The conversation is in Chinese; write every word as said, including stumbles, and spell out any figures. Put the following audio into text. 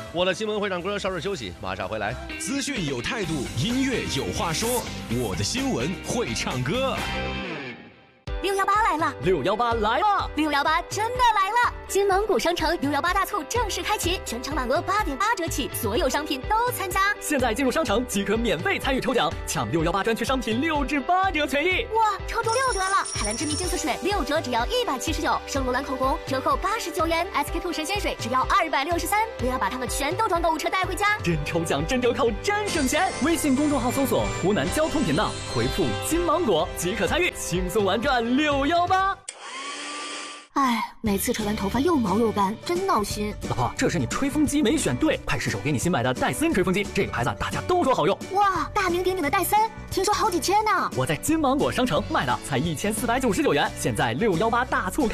我的新闻会唱歌，稍事休息，马上回来。 资讯有态度，音乐有话说，我的新闻会唱歌。 六幺八来了， 六幺八来了， 六幺八真的来了！金芒果商城六幺八大促正式开启，全场满额八点八折起，所有商品都参加。 现在进入商城即可免费参与抽奖，抢六幺八专区商品六至八折权益。 哇，抽中六折了！海蓝之谜净色水六折只要一百七十九，圣罗兰口红折扣八十九元 ，S K two 神仙水只要二百六十三。不要把它们全都装购物车带回家， 真抽奖真折扣真省钱！微信公众号搜索湖南交通频道，回复金芒果即可参与，轻松玩转六幺八。 哎，每次吹完头发又毛又干，真闹心。 老婆，这是你吹风机没选对，快试手给你新买的戴森吹风机，这个牌子大家都说好用。 哇，大名鼎鼎的戴森，听说好几千呢。 我在金芒果商城买的才一千四百九十九元，现在六幺八大促。